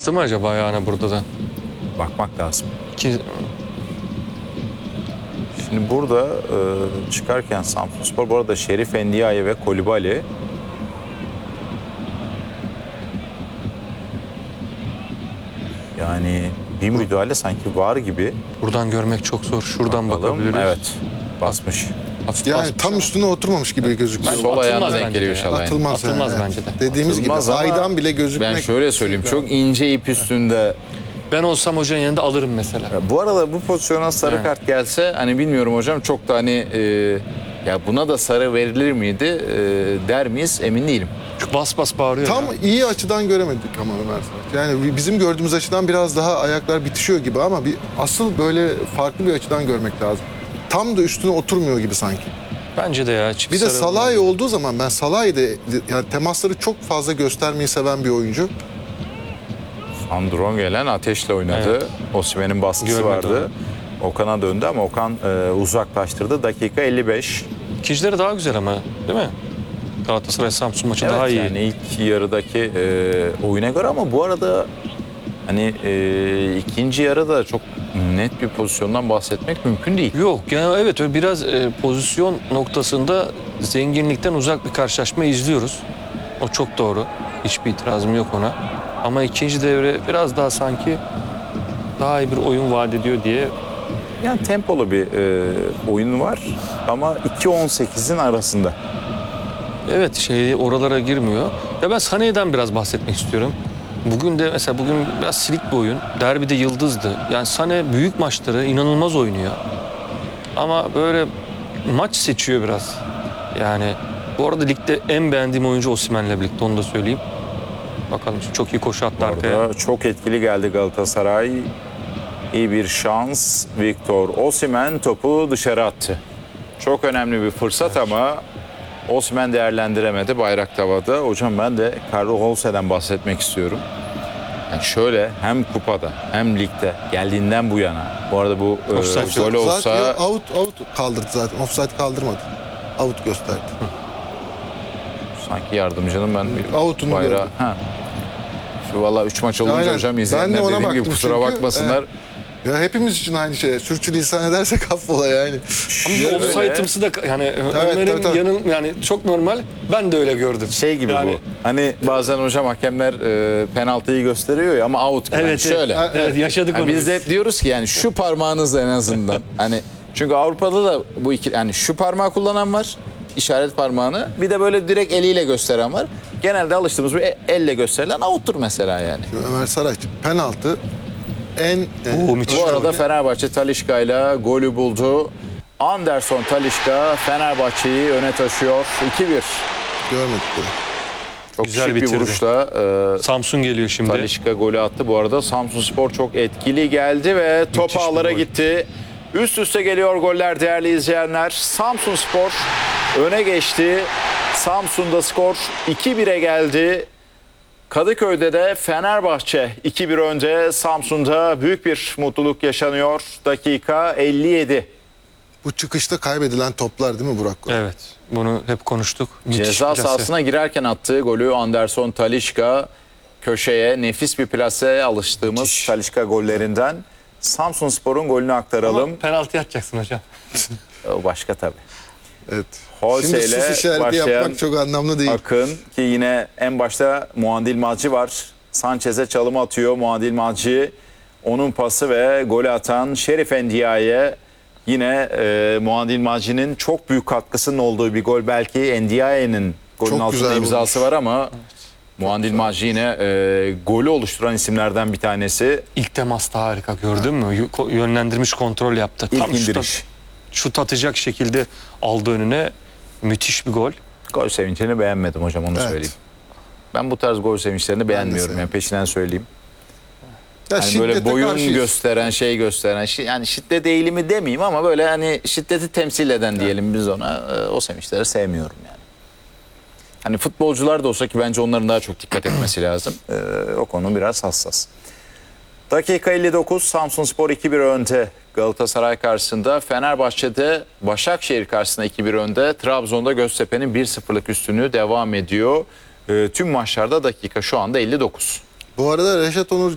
bastı mı acaba yani burada da? Bakmak lazım. Ki... Şimdi burada çıkarken Samsunspor bu arada Şerif Endiaye ve Kolibali yani bir müdahale sanki var gibi. Buradan görmek çok zor. Şuradan bakabiliriz. Evet. Basmış. Yani tam üstüne oturmamış gibi gözüküyor. Sol ayağına denk bence geliyor de. inşallah. Atılmaz, Atılmaz yani. bence de. Dediğimiz Atılmaz gibi ama aydan bile gözükmek. Ben şöyle söyleyeyim, çok ince ip üstünde. Ben olsam hocanın yanında alırım mesela. Bu arada bu pozisyona sarı Evet. kart gelse hani bilmiyorum hocam, çok da hani ya buna da sarı verilir miydi der miyiz emin değilim. Şu bas bas bağırıyor. Tam ya. iyi açıdan göremedik ama Ömer Saraç. Yani bizim gördüğümüz açıdan biraz daha ayaklar bitişiyor gibi ama asıl böyle farklı bir açıdan görmek lazım. Tam da üstüne oturmuyor gibi sanki. Bence de ya. Çift Bir de sarı- Salahi olduğu zaman ben Salahi'de yani temasları çok fazla göstermeyi seven bir oyuncu. Andron gelen ateşle oynadı. Evet. Osimhen'in baskısı Görmedi vardı. Okan'a döndü ama Okan uzaklaştırdı. Dakika 55. İkincileri daha güzel ama değil mi? Galatasaray Samsun maçı daha iyi. Yani ilk yarıdaki oyuna göre ama bu arada hani ikinci yarıda çok net bir pozisyondan bahsetmek mümkün değil. Yok yani evet öyle biraz pozisyon noktasında zenginlikten uzak bir karşılaşma izliyoruz. O çok doğru. Hiçbir itirazım yok ona. Ama ikinci devre biraz daha sanki daha iyi bir oyun vaat ediyor diye. Yani tempolu bir oyun var ama 2-18'in arasında. Evet oralara girmiyor. Ya ben Sané'den biraz bahsetmek istiyorum. Bugün de mesela biraz silik bir oyun. Derbide yıldızdı. Yani Sané büyük maçları inanılmaz oynuyor. Ama böyle maç seçiyor biraz. Yani bu arada ligde en beğendiğim oyuncu Osimhen'le birlikte, onu da söyleyeyim. Bakalım çok iyi koşu attı arkaya. Orada çok etkili geldi Galatasaray. İyi bir şans. Victor Osimhen topu dışarı attı. Çok önemli bir fırsat ama Osimhen değerlendiremedi. Bayrak havada. Hocam ben de Carlo Holse'den bahsetmek istiyorum. Yani şöyle hem kupada hem ligde geldiğinden bu yana. Bu arada bu gol olsa... Zaten out kaldırdı zaten. Offside kaldırmadı. Out gösterdi. Sanki yardımcının ben bir Out'unu bayrağı... gördüm. Ha. Şu valla 3 maç olunca Aynen. hocam Ben de izleyenler ona dediğim gibi baktım kusura çünkü. bakmasınlar. Ya hepimiz için aynı şey. Sürçülisan edersek affola yani. Ama offside'ımsı da yani Ömer'in tabii. yanın yani çok normal. Ben de öyle gördüm. Şey gibi Yani- bu. Hani bazen hocam hakemler penaltıyı gösteriyor ya ama out. Yani Evet, şöyle. evet yaşadık Yani onu. biz de hep diyoruz ki yani şu parmağınızla en azından. Hani çünkü Avrupa'da da bu iki yani şu parmağı kullanan var. İşaret parmağını. Bir de böyle direkt eliyle gösteren var. Genelde alıştığımız bir elle gösterilen out'tur mesela yani. Ömer Saraç penaltı müthiş. Bu arada Fenerbahçe Talisca'yla golü buldu. Anderson Talisca Fenerbahçe'yi öne taşıyor. 2-1. görmedik bunu. Çok Güzel şık bir bitirdi. vuruşla Samsun geliyor şimdi. Talisca golü attı. Bu arada Samsunspor çok etkili geldi ve top Müthiş bir ağlara gol. gitti. Üst üste geliyor goller değerli izleyenler. Samsunspor öne geçti. Samsun'da skor 2-1'e geldi. Kadıköy'de de Fenerbahçe 2-1 önde. Samsun'da büyük bir mutluluk yaşanıyor. Dakika 57. Bu çıkışta kaybedilen toplar değil mi Burak? Evet. Bunu hep konuştuk. Müthiş Ceza plase. sahasına girerken attığı golü Anderson Talisca köşeye nefis bir plase, alıştığımız Müthiş. Talisca gollerinden. Samsunspor'un golünü aktaralım. Ama penaltı atacaksın hocam. O başka tabii. Evet. Holse Şimdi ile sus işareti başlayan yapmak çok anlamlı değil. Akın ki yine en başta Muadil Malci var. Sanchez'e çalım atıyor Muadil Malci. Onun pası ve golü atan Şerif Endiaye. Yine Muadil Malci'nin çok büyük katkısının olduğu bir gol. Belki Ndiaye'nin golün Çok altında güzel imzası var ama Muadil Malci yine golü oluşturan isimlerden bir tanesi. İlk temasta harika, gördün mü? Yönlendirmiş, kontrol yaptı. İlk Tam indiriş. şut atacak şekilde aldı önüne. Müthiş bir gol. Gol sevincini beğenmedim hocam, onu Evet. söyleyeyim. Ben bu tarz gol sevinçlerini beğenmiyorum. sevmiyorum. Yani peşinden söyleyeyim. Ya Hani böyle şiddete boyun karşıyız. gösteren, şey gösteren, yani şiddet eğilimi demeyeyim ama böyle hani şiddeti temsil eden diyelim biz ona. O sevinçleri sevmiyorum yani. Hani futbolcular da olsa ki bence onların daha çok dikkat etmesi lazım. O konu biraz hassas. Dakika 59, Samsunspor 2-1 önde Galatasaray karşısında. Fenerbahçe'de Başakşehir karşısında 2-1 önde. Trabzon'da Göztepe'nin 1-0'lık üstünlüğü devam ediyor. Tüm maçlarda dakika şu anda 59. Bu arada Reşat Onur